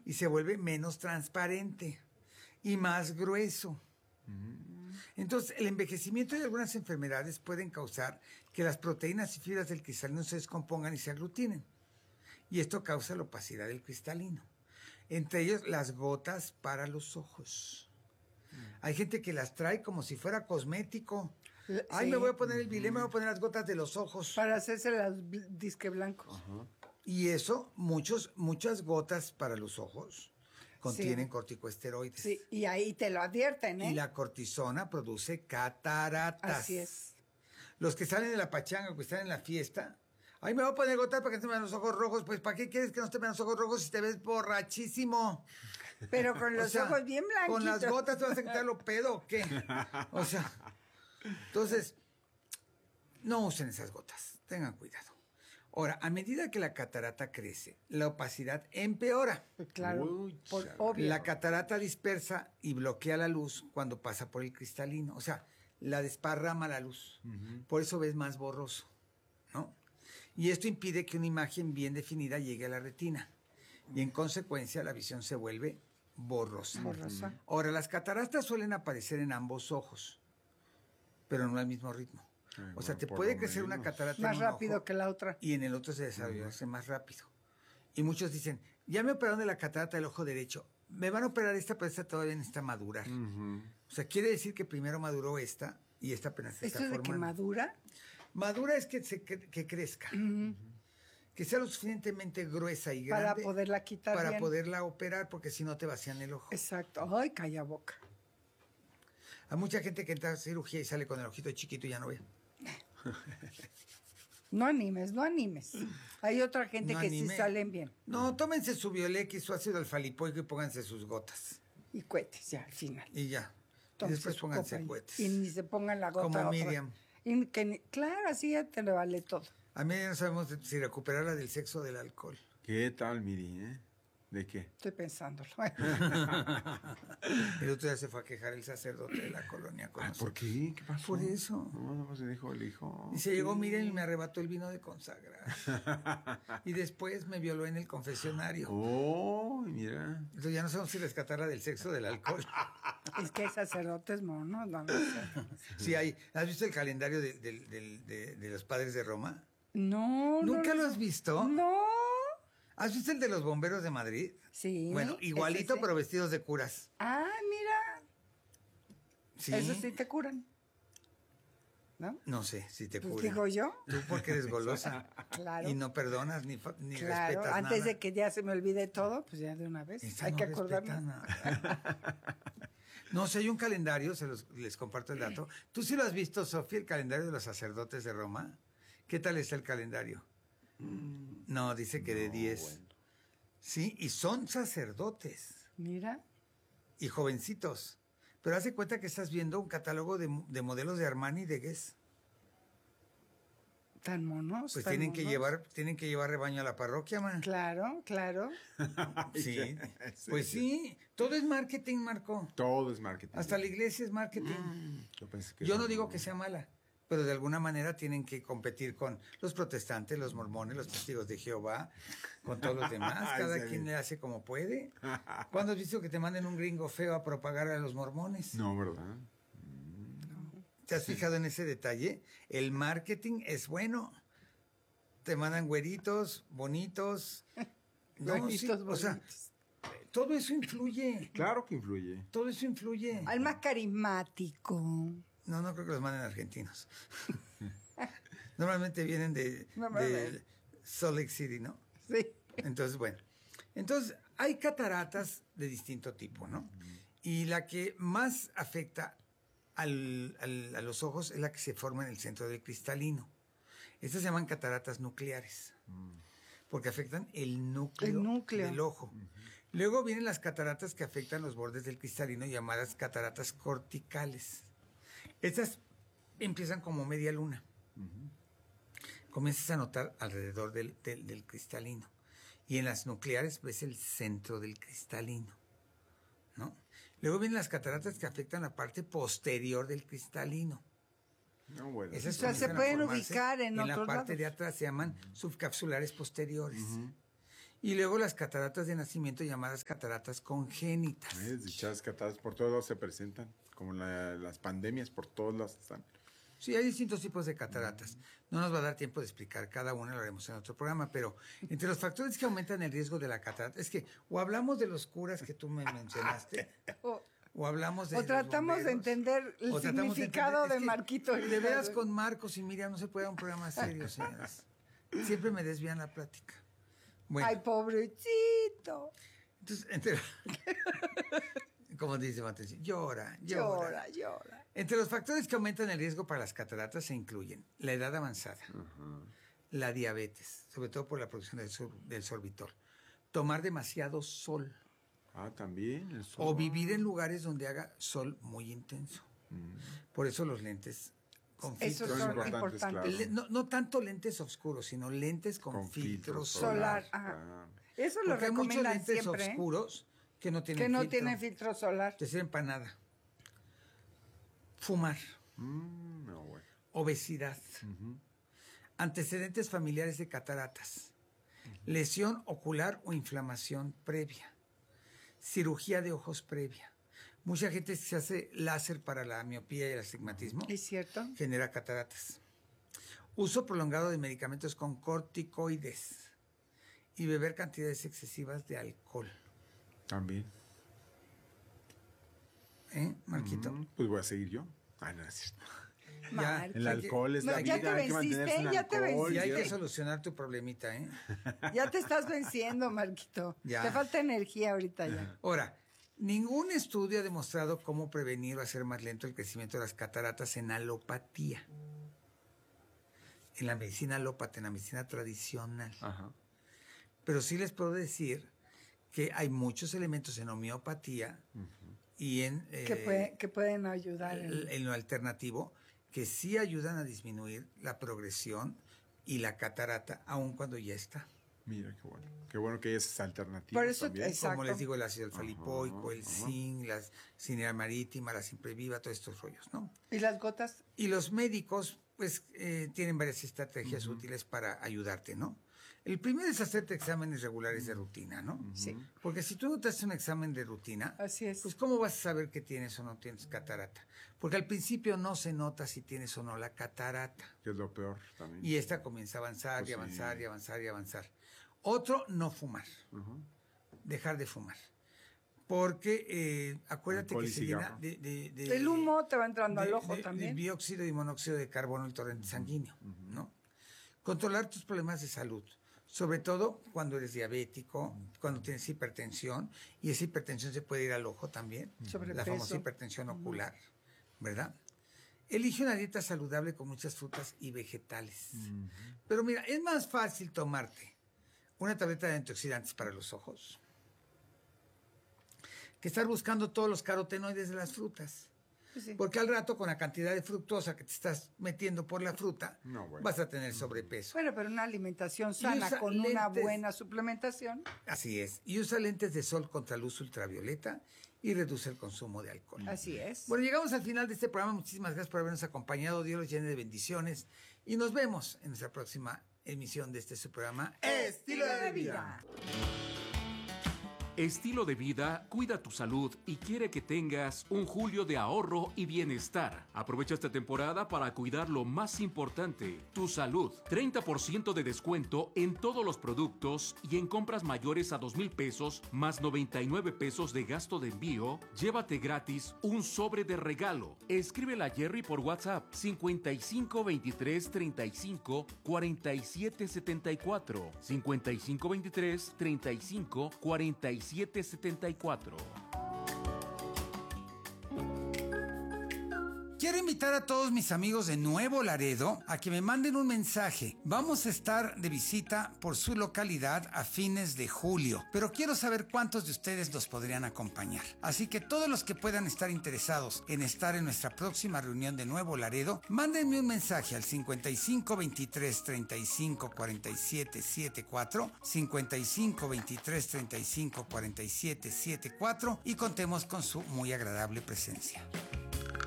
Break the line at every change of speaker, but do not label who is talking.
y se vuelve menos transparente y más grueso. Entonces, el envejecimiento de algunas enfermedades pueden causar que las proteínas y fibras del cristalino se descompongan y se aglutinen. Y esto causa la opacidad del cristalino. Entre ellos, las gotas para los ojos. Hay gente que las trae como si fuera cosmético. Ay, me voy a poner el bilé, me voy a poner las gotas de los ojos.
Para hacerse las disque blancos.
Y eso, muchas gotas para los ojos contienen corticosteroides.
Sí, y ahí te lo advierten, ¿eh?
Y la cortisona produce cataratas.
Así es.
Los que salen de la pachanga, que están en la fiesta, ay, me voy a poner gotas para que no te vean los ojos rojos. Pues, ¿para qué quieres que no te vean los ojos rojos si te ves borrachísimo?
Pero con los ojos bien blanquitos.
¿Con las gotas te vas a quitar lo pedo o qué? O sea, entonces, no usen esas gotas. Tengan cuidado. Ahora, a medida que la catarata crece, la opacidad empeora.
Claro, obvio.
La catarata dispersa y bloquea la luz cuando pasa por el cristalino. O sea, la desparrama la luz. Por eso ves más borroso, ¿no? Y esto impide que una imagen bien definida llegue a la retina. Y en consecuencia la visión se vuelve borrosa. Ahora, las cataratas suelen aparecer en ambos ojos, pero no al mismo ritmo. O sea, te puede crecer una catarata
más
en un
rápido
ojo
que la otra.
y en el otro se desarrollarse más rápido. Y muchos dicen, ya me operaron de la catarata del ojo derecho, me van a operar esta, pero esta todavía necesita madurar. O sea, quiere decir que primero maduró esta y esta apenas se está formando.
¿Esto de que madura?
Madura es que crezca. Que sea lo suficientemente gruesa y grande.
Para poderla quitar
para
bien.
poderla operar, porque si no te vacían el ojo.
Exacto. Ay, calla boca.
Hay mucha gente que entra a cirugía y sale con el ojito chiquito y ya no ve.
No animes. Hay otra gente que sí salen bien.
No, tómense su Biolex y su ácido alfa-lipoico y pónganse sus gotas.
Y cohetes, ya, al final.
Y ya. Y
Entonces,
después pónganse cohetes.
Y ni se pongan la gota.
Como
otra.
Miriam.
Claro, así ya te le vale todo.
A mí no sabemos si recuperarla del sexo o del alcohol.
¿Qué tal, Miri? ¿De qué?
Estoy pensándolo.
El otro día se fue a quejar el sacerdote de la colonia con nosotros.
¿Por qué? ¿Qué pasó?
Por eso.
No, pues se dijo el hijo.
Y se llegó Miriam y me arrebató el vino de consagrar. Y después me violó en el confesionario.
Oh, mira.
Entonces ya no sabemos si rescatarla del sexo o del alcohol.
Es que hay sacerdotes monos, no sé.
Sí, hay. ¿Has visto el calendario de los padres de Roma?
No.
¿Nunca lo has visto?
No.
¿Has visto el de los bomberos de Madrid?
Sí.
Bueno, igualito, pero vestidos de curas.
Ah, mira.
Sí.
Eso sí te curan. ¿No?
No sé si te
Pues
curan.
digo yo.
Tú porque eres golosa.
Claro.
Y no perdonas ni
Claro,
respetas nada.
antes de que ya se me olvide todo, pues ya de una vez.
Esta
Hay
no
que
respeta
acordarnos.
nada. No, si hay un calendario, les comparto el dato. ¿Tú sí lo has visto, Sofía, el calendario de los sacerdotes de Roma? ¿Qué tal está el calendario? No, dice que de 10. Bueno. Sí, y son sacerdotes.
Mira.
Y jovencitos. Pero haz de cuenta que estás viendo un catálogo de modelos de Armani y de Guess.
Tan monos.
Pues
tan
tienen
monos.
que llevar rebaño a la parroquia, man.
Claro.
Sí. Pues sí, todo es marketing, Marco.
Todo es marketing.
Hasta la iglesia es marketing. Yo no digo que sea mala, pero de alguna manera tienen que competir con los protestantes, los mormones, los testigos de Jehová, con todos los demás. Cada quien le hace como puede. ¿Cuándo has visto que te manden un gringo feo a propagar a los mormones?
No, ¿verdad?
¿Te has fijado en ese detalle? El marketing es bueno. Te mandan güeritos, bonitos.
Güeritos,
o sea, todo eso influye.
Claro que influye.
Todo eso influye.
Al más carismático.
No creo que los manden argentinos. Normalmente vienen de Salt Lake City, ¿no?
Sí.
Entonces, bueno. Entonces, hay cataratas de distinto tipo, ¿no? Y la que más afecta a los ojos es la que se forma en el centro del cristalino. Estas se llaman cataratas nucleares, porque afectan el núcleo del ojo. Luego vienen las cataratas que afectan los bordes del cristalino, llamadas cataratas corticales. Estas empiezan como media luna. Comienzas a notar alrededor del cristalino. Y en las nucleares ves el centro del cristalino, ¿no? Luego vienen las cataratas que afectan la parte posterior del cristalino.
No, bueno.
Esas
O sea, se pueden ubicar en
la
otros
parte
lados.
de atrás se llaman subcapsulares posteriores. Y luego las cataratas de nacimiento llamadas cataratas congénitas.
Desdichadas cataratas por todos lados se presentan, como las pandemias por todos lados están.
Sí, hay distintos tipos de cataratas. No nos va a dar tiempo de explicar cada una, lo haremos en otro programa, pero entre los factores que aumentan el riesgo de la catarata, es que o hablamos de los curas que tú me mencionaste, o hablamos de
O tratamos de entender el significado de Marquito.
De veras con Marcos y Miriam no se puede dar un programa serio, señoras. Siempre me desvían la plática. Bueno,
Ay, pobrecito.
entonces, como dice Mateus, llora.
Llora.
Entre los factores que aumentan el riesgo para las cataratas se incluyen la edad avanzada, la diabetes, sobre todo por la producción del sorbitol, tomar demasiado sol,
También el sol.
o vivir en lugares donde haga sol muy intenso. Por eso los lentes con
Esos
filtro
son
importantes,
importantes.
claro.
no tanto lentes oscuros, sino lentes con filtro
solar.
solar.
Ajá. Eso lo
Porque hay muchos
recomiendan
lentes
siempre.
oscuros que no tienen
Que no
filtro.
tienen filtro solar.
Te sirven para nada. Fumar,
No, bueno.
obesidad, antecedentes familiares de cataratas, lesión ocular o inflamación previa, cirugía de ojos previa. Mucha gente se hace láser para la miopía y el astigmatismo,
¿Es cierto?
genera cataratas. Uso prolongado de medicamentos con corticoides y beber cantidades excesivas de alcohol.
También.
Marquito?
Pues voy a seguir yo. No es cierto.
Ya,
El alcohol es la
¿Ya
vida,
te
hay que mantenerse
venciste?
en
¿Ya te
alcohol.
Y hay que
Sí.
solucionar tu problemita, ¿eh?
Ya te estás venciendo, Marquito.
Ya.
Te falta energía ahorita ya.
Ahora, ningún estudio ha demostrado cómo prevenir o hacer más lento el crecimiento de las cataratas en alopatía. En la medicina alópata, en la medicina tradicional.
Ajá.
Pero sí les puedo decir que hay muchos elementos en homeopatía y en,
Que pueden ayudar.
en lo alternativo que sí ayudan a disminuir la progresión y la catarata, aun cuando ya está.
Mira, qué bueno. Qué bueno que hay esas alternativas
Por eso
también.
Exacto.
Como les digo, el ácido alfa-lipoico, el zinc, la cineal marítima, la simpreviva, todos estos rollos, ¿no?
¿Y las gotas?
Y los médicos, pues, tienen varias estrategias útiles para ayudarte, ¿no? El primero es hacerte exámenes regulares de rutina, ¿no?
Sí.
Porque si tú no te haces un examen de rutina,
Así es.
pues ¿cómo vas a saber que tienes o no tienes catarata? Porque al principio no se nota si tienes o no la catarata.
Que es lo peor también.
Y esta comienza a avanzar
Pues
y
sí.
avanzar y avanzar y avanzar. Otro, no fumar. Dejar de fumar. Porque acuérdate
Alcohol
que
y
se
cigarro.
llena de
El humo te va entrando al
de-
ojo
de
también.
dióxido y monóxido de carbono, el torrente sanguíneo, ¿no? Controlar tus problemas de salud, sobre todo cuando eres diabético, cuando tienes hipertensión, y esa hipertensión se puede ir al ojo también,
Sobrepeso.
la famosa hipertensión ocular, ¿verdad? Elige una dieta saludable con muchas frutas y vegetales. Pero mira, es más fácil tomarte una tableta de antioxidantes para los ojos que estar buscando todos los carotenoides de las frutas.
Pues sí.
Porque al rato, con la cantidad de fructosa que te estás metiendo por la fruta,
No, bueno.
vas a tener sobrepeso.
Bueno, pero una alimentación sana
usa
con una
lentes.
buena suplementación.
Así es. Y usa lentes de sol contra luz ultravioleta y reduce el consumo de alcohol.
Así es.
Bueno, llegamos al final de este programa. Muchísimas gracias por habernos acompañado. Dios los llene de bendiciones. Y nos vemos en nuestra próxima emisión de este su programa
Estilo de vida.
Estilo de Vida cuida tu salud y quiere que tengas un julio de ahorro y bienestar. Aprovecha esta temporada para cuidar lo más importante, tu salud. 30% de descuento en todos los productos y en compras mayores a 2,000 pesos más 99 pesos de gasto de envío, llévate gratis un sobre de regalo. Escríbele a Jerry por WhatsApp 55 23 35 47 74 55 23 35 47 74.
Quiero invitar a todos mis amigos de Nuevo Laredo a que me manden un mensaje. Vamos a estar de visita por su localidad a fines de julio, pero quiero saber cuántos de ustedes nos podrían acompañar. Así que todos los que puedan estar interesados en estar en nuestra próxima reunión de Nuevo Laredo, mándenme un mensaje al 55 23 35 47 74, 55 23 35 47 74 y contemos con su muy agradable presencia.